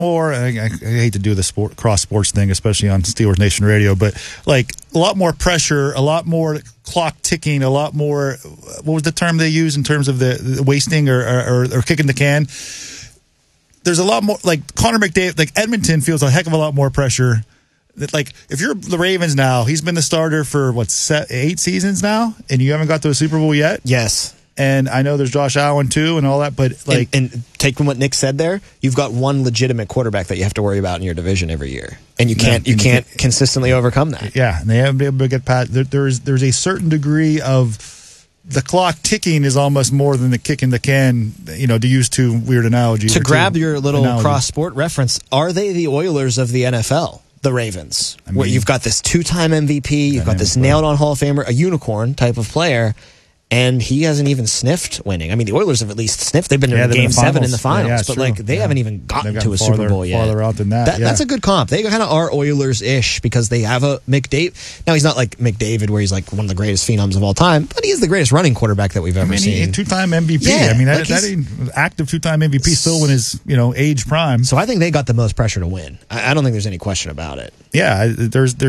more, I hate to do the cross sports thing, especially on Steelers Nation Radio, but like a lot more pressure, a lot more clock ticking, a lot more, what was the term they use in terms of the wasting or kicking the can? There's a lot more, like Connor McDavid, like Edmonton feels a heck of a lot more pressure. Like if you're the Ravens now, he's been the starter for 8 seasons now, and you haven't got to a Super Bowl yet? Yes. And I know there's Josh Allen too and all that, but like... And take from what Nick said there, you've got one legitimate quarterback that you have to worry about in your division every year. And you can't consistently overcome that. Yeah, and they haven't been able to get past... There's a certain degree of... The clock ticking is almost more than the kick in the can, to use two weird analogies. To grab your little cross-sport reference, are they the Oilers of the NFL? The Ravens, where you've got this 2-time MVP, you've got this nailed-on Hall of Famer, a unicorn type of player, and he hasn't even sniffed winning. I mean, the Oilers have at least sniffed. They've been in Game 7 in the finals, but they haven't even gotten to a Super Bowl yet. Farther out than that. That's a good comp. They kind of are Oilers-ish because they have a McDavid. Now, he's not like McDavid, where he's like one of the greatest phenoms of all time, but he is the greatest running quarterback that we've ever seen. He's a 2-time MVP. Yeah, that ain't active 2-time MVP still in his age prime. So I think they got the most pressure to win. I don't think there's any question about it. Yeah, I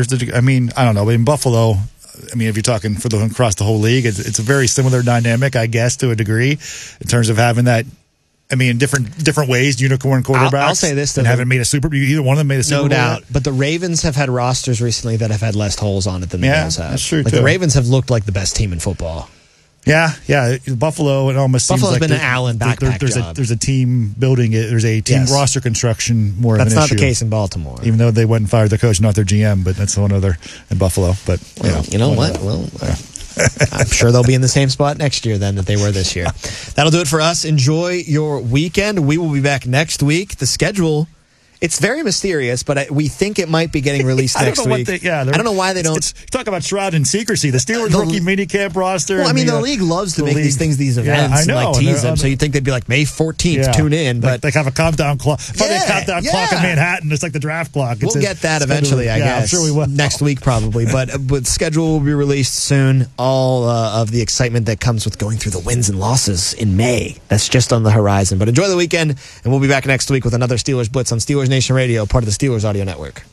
don't know. In Buffalo, if you're talking across the whole league, it's a very similar dynamic, I guess, to a degree, in terms of having that. In different ways, unicorn quarterbacks. I'll say this: and haven't made a Super Bowl. Either one of them made a Super Bowl. No doubt. But the Ravens have had rosters recently that have had less holes on it than the Bills have. That's true too. The Ravens have looked like the best team in football. Yeah. Buffalo, it almost seems like Buffalo's been an Allen backpack job. There's a team building it. There's a team roster construction more of an issue. That's not the case in Baltimore. Even though they went and fired their coach, not their GM, but that's one other in Buffalo. But you know what? Well, I'm sure they'll be in the same spot next year then that they were this year. That'll do it for us. Enjoy your weekend. We will be back next week. The schedule... It's very mysterious, but we think it might be getting released next week. I don't know why they don't. Talk about shroud in secrecy. The Steelers rookie minicamp roster. Well, the league loves to make these events and tease them. So you'd think they'd be like May 14th, tune in. But they have a countdown clock. Probably a countdown clock in Manhattan. It's like the draft clock. We'll get that eventually, I guess. I'm sure we will. Next week, probably. But schedule will be released soon. All of the excitement that comes with going through the wins and losses in May. That's just on the horizon. But enjoy the weekend, and we'll be back next week with another Steelers Blitz on Steelers Nation Radio, part of the Steelers Audio Network.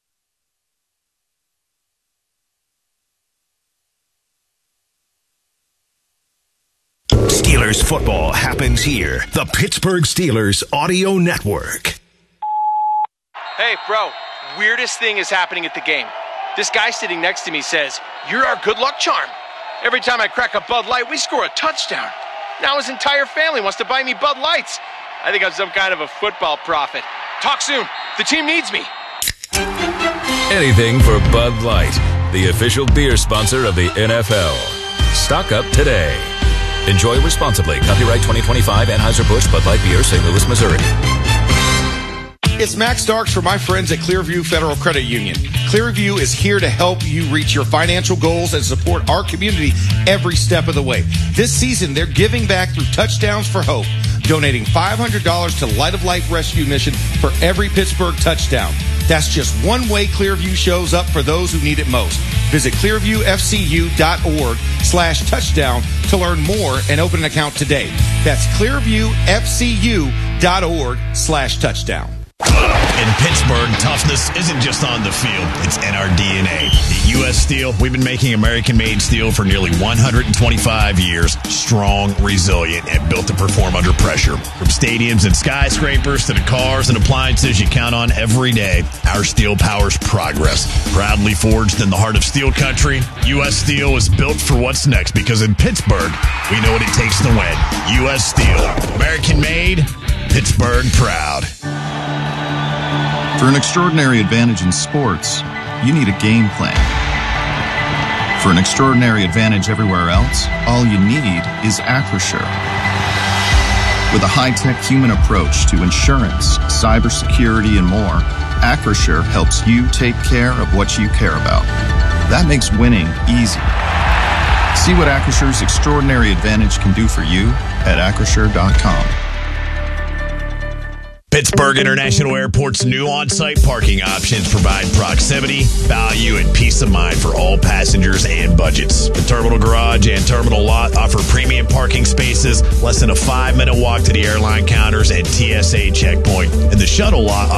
Steelers football happens here. The Pittsburgh Steelers Audio Network. Hey, bro, weirdest thing is happening at the game. This guy sitting next to me says, "You're our good luck charm. Every time I crack a Bud Light, we score a touchdown. Now his entire family wants to buy me Bud Lights. I think I'm some kind of a football prophet. Talk soon. The team needs me." Anything for Bud Light, the official beer sponsor of the NFL. Stock up today. Enjoy responsibly. Copyright 2025 Anheuser-Busch Bud Light Beer, St. Louis, Missouri. It's Max Starks for my friends at Clearview Federal Credit Union. Clearview is here to help you reach your financial goals and support our community every step of the way. This season, they're giving back through Touchdowns for Hope, donating $500 to Light of Life Rescue Mission for every Pittsburgh touchdown. That's just one way Clearview shows up for those who need it most. Visit clearviewfcu.org/touchdown to learn more and open an account today. That's clearviewfcu.org/touchdown. In Pittsburgh, toughness isn't just on the field, it's in our DNA. At U.S. Steel, we've been making American-made steel for nearly 125 years, strong, resilient, and built to perform under pressure. From stadiums and skyscrapers to the cars and appliances you count on every day, our steel powers progress. Proudly forged in the heart of steel country, U.S. Steel is built for what's next because in Pittsburgh, we know what it takes to win. U.S. Steel, American-made, Pittsburgh proud. For an extraordinary advantage in sports, you need a game plan. For an extraordinary advantage everywhere else, all you need is Acrisure. With a high-tech human approach to insurance, cybersecurity, and more, Acrisure helps you take care of what you care about. That makes winning easy. See what Acrisure's extraordinary advantage can do for you at Acrisure.com. Pittsburgh International Airport's new on-site parking options provide proximity, value, and peace of mind for all passengers and budgets. The Terminal Garage and Terminal Lot offer premium parking spaces, less than a 5-minute walk to the airline counters and TSA checkpoint. And the Shuttle Lot